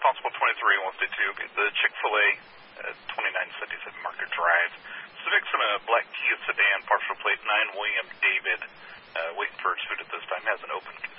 Possible 23-152, the Chick-fil-A, 2977 Market Drive. Civic's in a black Kia sedan, partial plate 9 William David, waiting for its food at this time. Has an open